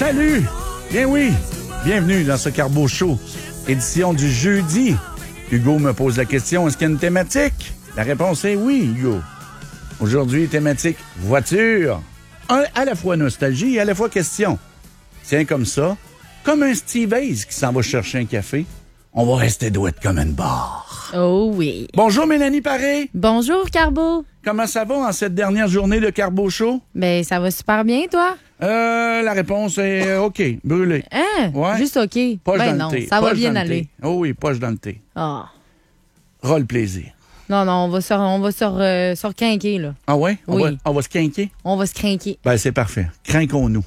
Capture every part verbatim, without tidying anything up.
Salut! Bien oui, bienvenue dans ce Carbo Show, édition du jeudi. Hugo me pose la question, est-ce qu'il y a une thématique? La réponse est oui, Hugo. Aujourd'hui, thématique voiture. Un, à la fois nostalgie et à la fois question. Tiens, comme ça, comme un Steve Hayes qui s'en va chercher un café, on va rester douette comme une barre. Oh oui. Bonjour Mélanie Paré. Bonjour Carbo. Comment ça va en cette dernière journée de Carbo Show? Ben, ça va super bien, toi? Euh, la réponse est euh, OK, brûlé. Hein? Ouais. Juste OK. Poche ben dans non, le thé. ça va Poche bien dans le aller. thé. Oh oui, poche dans le thé. Ah. Rôle plaisir. Non, non, on va se, on va se, euh, se requinquer, là. Ah ouais? On, Oui. va, on va se quinquer? On va se crinquer. Ben, c'est parfait. Crinquons-nous.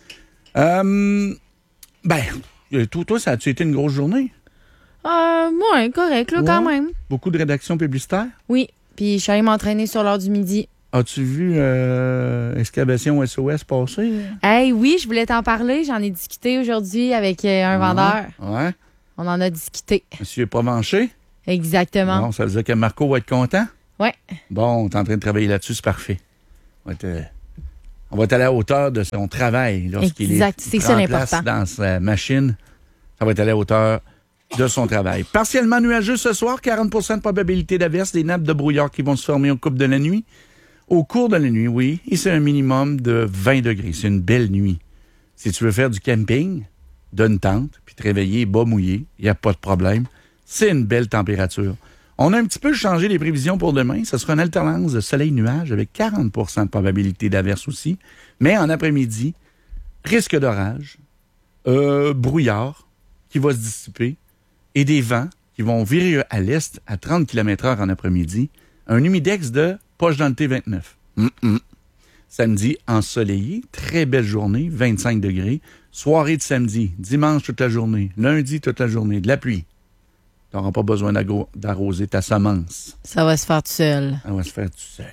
Euh, ben, toi, toi, ça a-tu été une grosse journée? Euh, ouais, correct, là, quand Ouais. même. Beaucoup de rédactions publicitaires? Oui. Puis, je suis allée m'entraîner sur l'heure du midi. As-tu vu euh, Excavation S O S passer? Hey, oui, je voulais t'en parler. J'en ai discuté aujourd'hui avec euh, un vendeur. Ouais. On en a discuté. Monsieur Provencher? Exactement. Bon, ça veut dire que Marco va être content? Ouais. Bon, t'es en train de travailler là-dessus, c'est parfait. On va être, euh, on va être à la hauteur de son travail lorsqu'il est Exact, c'est prend ça place l'important. dans sa machine. Ça va être à la hauteur de son travail. Partiellement nuageux ce soir, quarante pour cent de probabilité d'averse, des nappes de brouillard qui vont se former au cours de la nuit. Au cours de la nuit, oui, et c'est un minimum de vingt degrés. C'est une belle nuit. Si tu veux faire du camping, d'une tente, puis te réveiller bas mouillé, il n'y a pas de problème. C'est une belle température. On a un petit peu changé les prévisions pour demain. Ce sera une alternance de soleil-nuage avec quarante pour cent de probabilité d'averse aussi. Mais en après-midi, risque d'orage, euh, brouillard qui va se dissiper et des vents qui vont virer à l'est à trente kilomètres heure en après-midi. Un humidex de poche dans le T vingt-neuf. Mm-mm. Samedi, ensoleillé, très belle journée, vingt-cinq degrés. Soirée de samedi, dimanche toute la journée, lundi toute la journée, de la pluie. Tu n'auras pas besoin d'arro- d'arroser ta semence. Ça va se faire tout seul. Ça va se faire tout seul.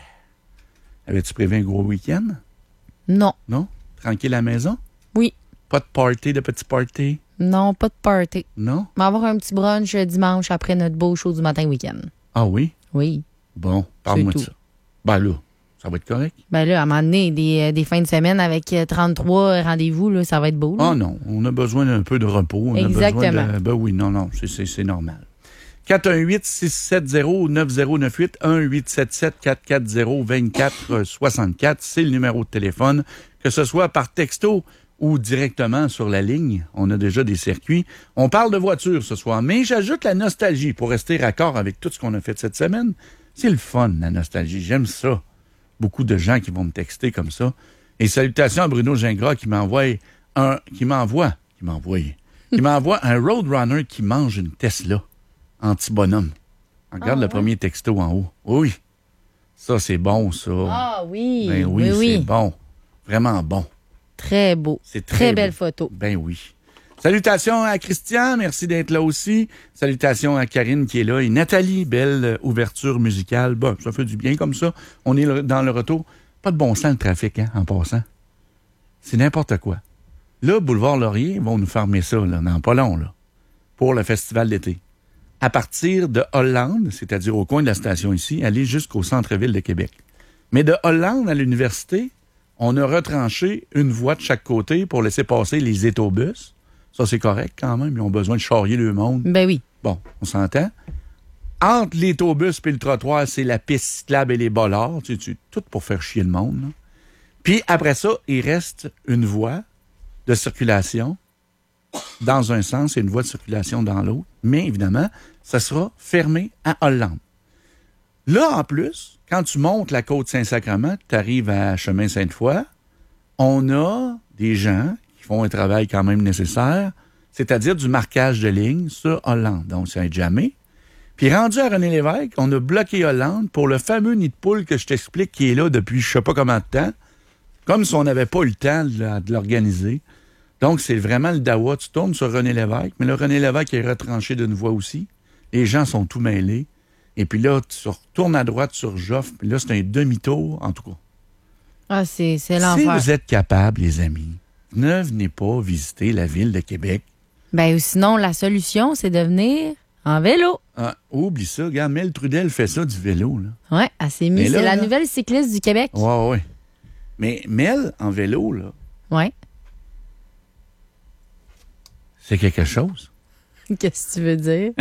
Avais-tu prévu un gros week-end? Non. Non? Tranquille à la maison? Oui. Pas de party, de petit party? Non, pas de party. Non? On va avoir un petit brunch euh, dimanche après notre beau show du matin week-end. Ah oui? Oui. Bon, parle-moi de C'est ça. tout. Ben là, ça va être correct? Ben là, à un moment donné, des, euh, des fins de semaine avec euh, trente-trois rendez-vous, là, ça va être beau. Là. Ah non, on a besoin d'un peu de repos. On Exactement. A besoin de, ben oui, non, non, c'est, c'est, c'est normal. quatre un huit, six sept zéro, neuf zéro neuf huit, un huit sept sept, quatre quatre zéro, deux quatre six quatre, c'est le numéro de téléphone. Que ce soit par texto ou directement sur la ligne, on a déjà des circuits. On parle de voiture ce soir, mais j'ajoute la nostalgie pour rester raccord avec tout ce qu'on a fait cette semaine. C'est le fun, la nostalgie. J'aime ça. Beaucoup de gens qui vont me texter comme ça. Et salutations à Bruno Gingras qui m'envoie un, qui m'envoie, qui m'envoie, qui m'envoie un Roadrunner qui mange une Tesla anti-bonhomme. Regarde Ah, le ouais. premier texto en haut. Oui. Ça, c'est bon, ça. Ah oui. Ben oui, oui, oui. c'est bon. Vraiment bon. Très beau. C'est très, très belle beau. photo. Ben oui. Salutations à Christian, merci d'être là aussi. Salutations à Karine qui est là. Et Nathalie, belle euh, ouverture musicale. Bon, ça fait du bien comme ça. On est le- dans le retour. Pas de bon sens le trafic, hein, en passant. C'est n'importe quoi. Là, Boulevard Laurier, ils vont nous fermer ça, là, dans pas long, là, pour le festival d'été. À partir de Hollande, c'est-à-dire au coin de la station ici, aller jusqu'au centre-ville de Québec. Mais de Hollande à l'université, on a retranché une voie de chaque côté pour laisser passer les étobus. Ça, c'est correct quand même. Ils ont besoin de charrier le monde. Ben oui. Bon, on s'entend. Entre l'étobus et le trottoir, c'est la piste cyclable et les bollards. Tu, tu, tout pour faire chier le monde. Là. Puis après ça, il reste une voie de circulation dans un sens et une voie de circulation dans l'autre. Mais évidemment, ça sera fermé à Hollande. Là, en plus, quand tu montes la côte Saint-Sacrement, tu arrives à Chemin Sainte-Foy, on a des gens qui font un travail quand même nécessaire, c'est-à-dire du marquage de ligne sur Hollande. Donc, c'est un jamais. Puis rendu à René-Lévesque, on a bloqué Hollande pour le fameux nid de poule que je t'explique qui est là depuis je sais pas combien de temps, comme si on n'avait pas eu le temps de, de l'organiser. Donc, c'est vraiment le dawa. Tu tournes sur René-Lévesque, mais le René-Lévesque est retranché d'une voie aussi. Les gens sont tout mêlés. Et puis là, tu retournes à droite sur Joffre, puis là, c'est un demi-tour, en tout cas. Ah, c'est, c'est Si l'enfer. vous êtes capable, les amis, ne venez pas visiter la ville de Québec. Ben, ou sinon, la solution, c'est de venir en vélo. Ah, oublie ça. Regarde, Mel Trudel fait ça du vélo, là. Ouais, elle s'est mise. Mais là, C'est la là- nouvelle cycliste du Québec. Ouais, ouais. Mais Mel, en vélo, là, Ouais. C'est quelque chose. Qu'est-ce que tu veux dire?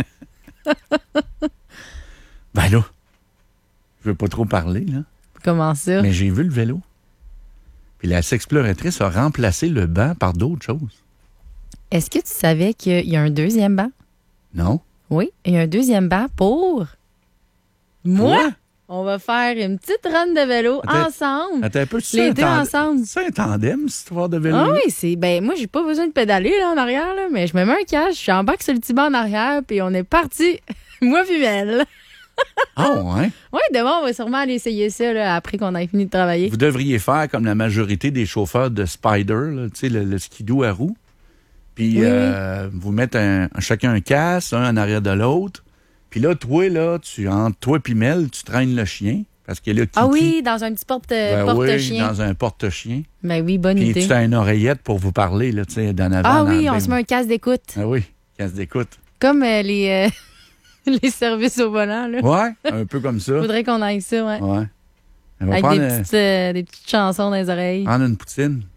Ben là, je veux pas trop parler, là. Comment ça? Mais j'ai vu le vélo. Puis la sexploratrice a remplacé le banc par d'autres choses. Est-ce que tu savais qu'il y a un deuxième banc? Non? Oui, il y a un deuxième banc pour... Moi? Toi? On va faire une petite run de vélo Attends, ensemble. Attends un peu, c'est Les un deux tandem- ensemble. C'est un tandem, cette histoire de vélo. Ah oui, c'est. Ben, moi, j'ai pas besoin de pédaler là, en arrière, là, mais je me mets un casque, je suis en bac sur le petit banc en arrière, puis on est parti. Moi, puis elle. Ah, ouais. Oui, demain, on va sûrement aller essayer ça là, après qu'on ait fini de travailler. Vous devriez faire comme la majorité des chauffeurs de Spider, là, tu sais, le, le skidoo à roues. Puis Oui, euh, vous mettez un, chacun un casque, un en arrière de l'autre. Puis là, toi, là, tu, entre toi et Mel, tu traînes le chien. Parce qu'il y a là Kiki. Ah oui, dans un petit porte, Ben porte-chien. oui, dans un porte-chien. Ben oui, bonne Puis idée. tu as une oreillette pour vous parler, là, tu sais, d'en avant. Ah dans oui, le on bain. se met un casque d'écoute. Ah oui, casque d'écoute. Comme euh, les, euh, les services au volant, là. Ouais, un peu comme ça. Faudrait qu'on aille ça, ouais. Ouais. On va Avec prendre, des euh, petites, euh, des petites chansons dans les oreilles. prendre une poutine.